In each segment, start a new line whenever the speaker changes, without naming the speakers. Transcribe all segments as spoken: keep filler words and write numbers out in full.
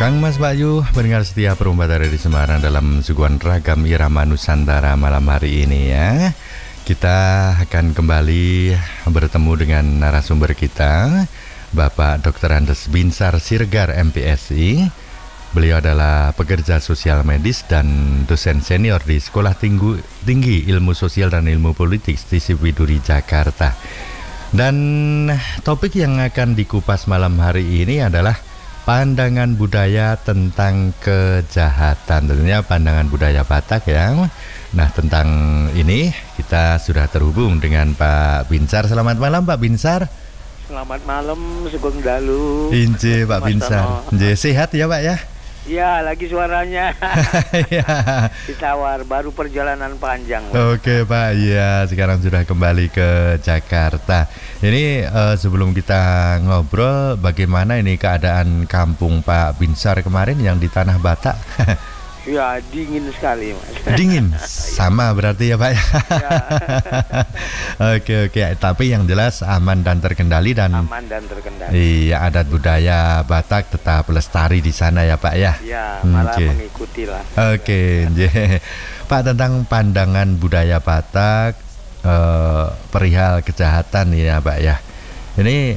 Kang Mas Bayu, pendengar setia Perumbat dari Semarang dalam suguhan ragam irama Nusantara malam hari ini ya. Kita akan kembali bertemu dengan narasumber kita, Bapak doktor Andes Binsar Siregar M Psi. Beliau adalah pekerja sosial medis dan dosen senior di Sekolah Tinggi, Tinggi Ilmu Sosial dan Ilmu Politik Stisip Widuri Jakarta. Dan topik yang akan dikupas malam hari ini adalah pandangan budaya tentang kejahatan. Tentunya pandangan budaya Batak ya. Nah, tentang ini kita sudah terhubung dengan Pak Binsar. Selamat malam Pak Binsar.
Selamat malam Sugeng Dalu.
Inje Pak Binsar. Inje sehat ya Pak ya?
Ya, lagi suaranya.
Ya.
Ditawar, baru perjalanan panjang.
Oke Pak, ya sekarang sudah kembali ke Jakarta. Ini uh, sebelum kita ngobrol, bagaimana ini keadaan kampung Pak Binsar kemarin yang di Tanah Batak?
Ya, dingin sekali Mas.
Dingin, sama berarti ya Pak ya. Oke oke, tapi yang jelas aman dan terkendali dan
aman dan terkendali.
Iya, adat budaya Batak tetap lestari di sana ya Pak ya.
Ya, malah
okay.
mengikuti lah.
Oke, okay. Pak, tentang pandangan budaya Batak eh, perihal kejahatan ya Pak ya. Ini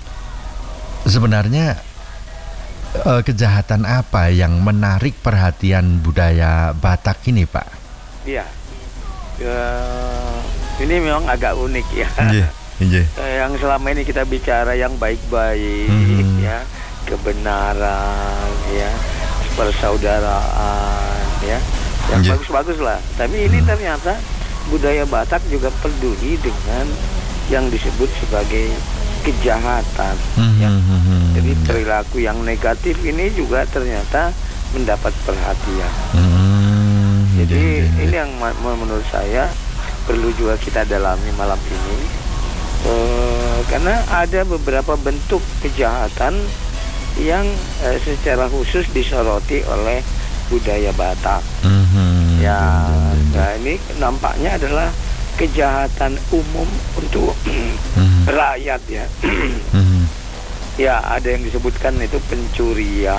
sebenarnya Uh, kejahatan apa yang menarik perhatian budaya Batak ini Pak?
Iya, uh, ini memang agak unik ya.
Iya, iya.
Uh, yang selama ini kita bicara yang baik-baik, mm-hmm. ya, kebenaran, ya, persaudaraan, ya, yang yeah. bagus-bagus lah. Tapi ini mm. ternyata budaya Batak juga peduli dengan yang disebut sebagai kejahatan, mm-hmm. ya. Jadi perilaku yang negatif ini juga ternyata mendapat perhatian. Mm-hmm. Jadi mm-hmm. ini yang ma- menurut saya perlu juga kita dalami malam ini, uh, karena ada beberapa bentuk kejahatan yang uh, secara khusus disoroti oleh budaya Batak. Mm-hmm. Ya, mm-hmm. Nah ini nampaknya adalah kejahatan umum untuk mm-hmm. rakyat ya. mm-hmm. Ya, ada yang disebutkan itu pencurian,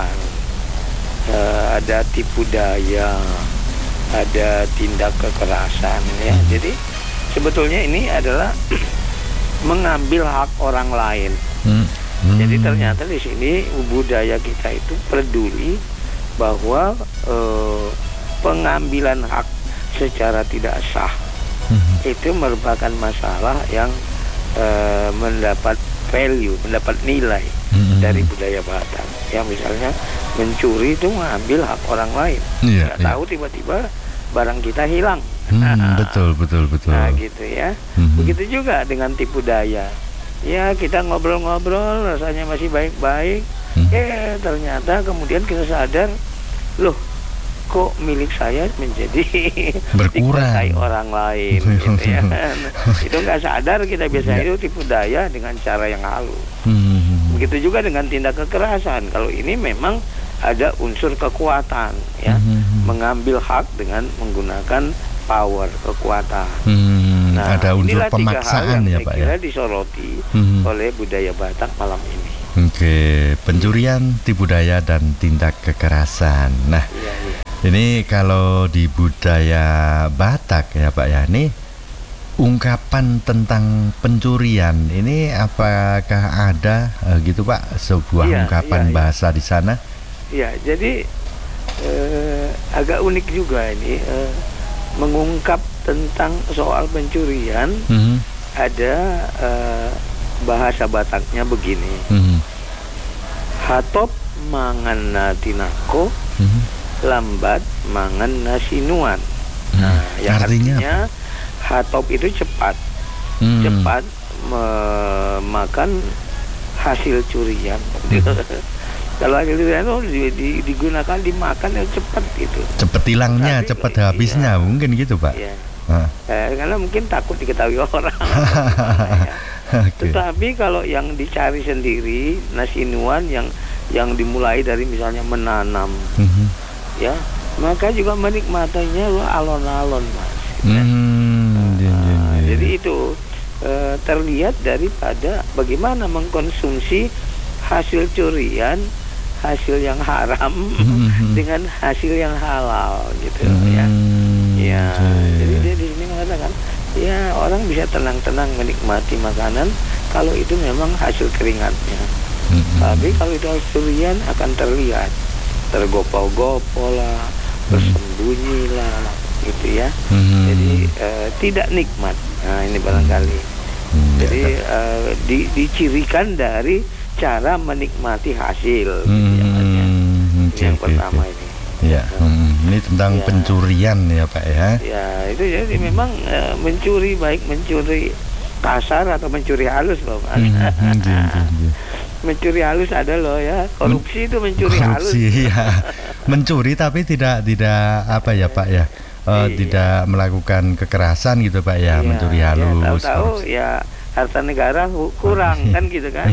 uh, ada tipu daya, ada tindak kekerasan ya. Mm-hmm. Jadi sebetulnya ini adalah mengambil hak orang lain. Mm-hmm. Jadi ternyata di sini budaya kita itu peduli bahwa uh, pengambilan hak secara tidak sah mm-hmm. itu merupakan masalah yang uh, mendapat value, mendapat nilai mm-hmm. dari budaya Batak. Yang misalnya mencuri itu mengambil hak orang lain. Yeah, Nggak yeah. tahu tiba-tiba barang kita hilang.
Hmm, nah, betul, betul, betul.
Nah gitu ya. Mm-hmm. Begitu juga dengan tipu daya. Ya kita ngobrol-ngobrol rasanya masih baik-baik. Mm-hmm. Eh ternyata kemudian kita sadar, loh kok milik saya menjadi dikuasai orang lain gitu ya. Itu nggak sadar kita biasanya yeah. itu tipu daya dengan cara yang halus. Mm-hmm. Begitu juga dengan tindak kekerasan. Kalau ini memang ada unsur kekuatan ya, mm-hmm. mengambil hak dengan menggunakan power, kekuatan. Mm-hmm. Nah,
ada unsur pemaksaan ya Pak ya.
Kira disoroti mm-hmm. oleh budaya Batak malam ini.
Oke, pencurian, tipu daya dan tindak kekerasan. Nah, iya, iya. Ini kalau di budaya Batak ya Pak ya, ini ungkapan tentang pencurian ini apakah ada uh, gitu Pak sebuah iya, ungkapan iya, bahasa iya. di sana?
Iya, jadi uh, agak unik juga ini uh, mengungkap tentang soal pencurian. Mm-hmm. Ada uh, bahasa Bataknya begini. Mm-hmm. Hatop mangan natinako. Mm-hmm. Lambat mangan nasinuan. Nah, hmm, yang artinya, artinya hatop itu cepat, hmm. cepat memakan hasil curian. Hmm. Kalau hasil curian itu di, di, digunakan dimakan itu cepat itu.
Cepat hilangnya, tapi, cepat habisnya, ya, mungkin gitu Pak. Ya. Ah.
Eh, karena mungkin takut diketahui orang. ya. Okay. Tetapi kalau yang dicari sendiri nasinuan yang yang dimulai dari misalnya menanam. Mm-hmm. Ya, maka juga menikmatinya alon-alon Mas. Hmm, nah, iya, iya, iya. Jadi itu e, terlihat daripada bagaimana mengkonsumsi hasil curian hasil yang haram mm-hmm. dengan hasil yang halal gitu mm-hmm. ya. Ya, okay. Jadi dia di sini mengatakan, ya orang bisa tenang-tenang menikmati makanan kalau itu memang hasil keringatnya. Mm-hmm. Tapi kalau itu hasil curian akan terlihat, tergopol-gopol lah, bersembunyi lah, gitu ya. Mm-hmm. Jadi uh, tidak nikmat. Nah ini barangkali. Mm-hmm. Jadi uh, di, dicirikan dari cara menikmati hasil.
Mm-hmm.
Gitu, ya,
okay,
yang
okay,
pertama
okay.
ini.
Ya, hmm, ini tentang ya. pencurian ya Pak ya.
Ya, itu jadi memang uh, mencuri baik mencuri kasar atau mencuri halus loh Mas. Hmm, hmm, hmm, hmm. Mencuri halus ada loh ya. Korupsi Men- itu mencuri korupsi, halus. Korupsi ya. Mencuri tapi tidak tidak apa ya Pak ya. Uh, iya. Tidak melakukan kekerasan gitu Pak ya, iya, mencuri halus. Ya, tahu-tahu ya harta negara kurang kan gitu kan.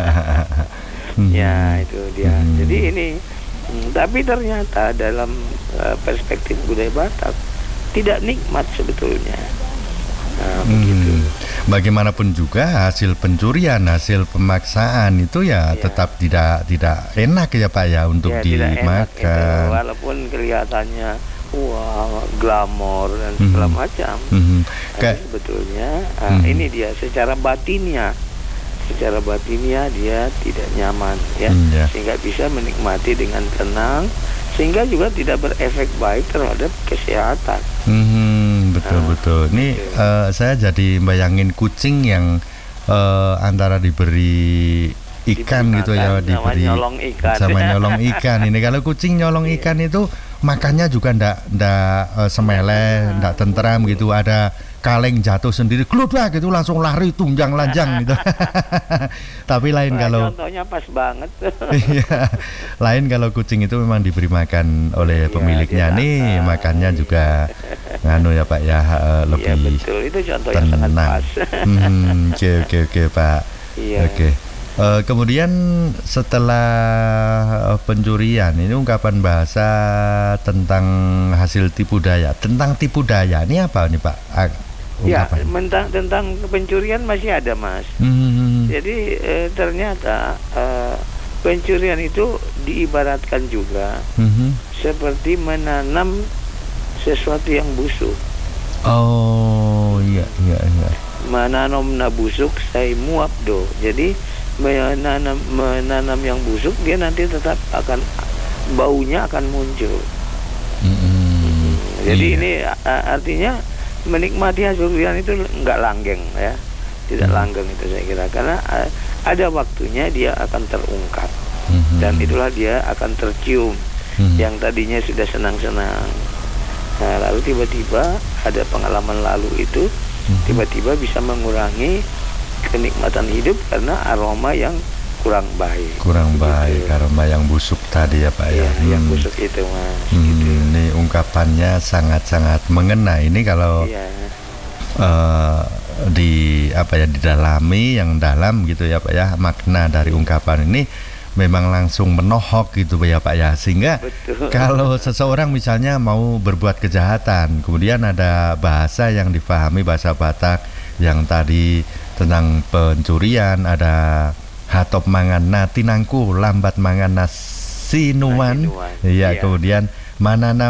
Ya, itu dia. Hmm. Jadi ini Hmm, tapi ternyata dalam uh, perspektif budaya Batak tidak nikmat sebetulnya. Nah, hmm, begitu.
Bagaimanapun juga hasil pencurian, hasil pemaksaan itu ya, ya. tetap tidak tidak enak ya Pak ya untuk ya, dimakan.
Walaupun kelihatannya wah glamor dan segala hmm. macam. Hmm. Tapi sebetulnya uh, hmm. ini dia secara batinnya. Secara batinnya dia tidak nyaman ya, hmm, ya, sehingga bisa menikmati dengan tenang, sehingga juga tidak berefek baik terhadap kesehatan. Hmm,
betul nah, betul. Ini betul. Uh, saya jadi bayangin kucing yang uh, antara diberi ikan Diberi gitu makan, ya, diberi
sama nyolong ikan.
Sama nyolong ikan. Ini kalau kucing nyolong ikan itu makannya juga ndak ndak uh, semele, ndak tenteram gitu. Ada kaleng jatuh sendiri, keludak gitu langsung lari tunjang lanjang gitu. Tapi lain Wah, kalau
contohnya pas banget.
Iya, lain kalau kucing itu memang diberi makan oleh pemiliknya ya, nih, ah, makannya iya. juga nganu ya Pak ya, uh, lebih ya, betul. Itu contoh yang sangat pas. hmm, Oke oke oke Pak. Iya. Oke. Okay. Uh, kemudian setelah uh, pencurian ini ungkapan bahasa tentang hasil tipu daya. Tentang tipu daya ini apa nih Pak? Uh,
Ya, tentang tentang pencurian masih ada Mas. Mm-hmm. Jadi eh, ternyata eh, pencurian itu diibaratkan juga mm-hmm. seperti menanam sesuatu yang busuk.
Oh iya iya iya.
Menanam na busuk saya muabdo. Jadi menanam menanam yang busuk dia nanti tetap akan baunya akan muncul. Mm-hmm. Jadi iya. ini artinya menikmati hasil curian itu enggak langgeng ya, tidak hmm. langgeng itu saya kira, karena uh, ada waktunya dia akan terungkap hmm. dan itulah dia akan tercium hmm. yang tadinya sudah senang-senang. Nah lalu tiba-tiba ada pengalaman lalu itu hmm. tiba-tiba bisa mengurangi kenikmatan hidup karena aroma yang kurang baik.
Kurang begitu. Baik, aroma yang busuk tadi ya Pak ya.
ya yang
hmm.
busuk itu Mas.
Hmm,
gitu.
Ini ungkapannya sangat-sangat mengena. Ini kalau iya. uh, di apa ya didalami yang dalam gitu ya Pak ya, makna dari ungkapan ini memang langsung menohok gitu ya Pak ya, sehingga betul. Kalau seseorang misalnya mau berbuat kejahatan, kemudian ada bahasa yang difahami bahasa Batak yang tadi tentang pencurian, ada hatop mangan na tinangku lambat mangan na sinuan, iya, kemudian manana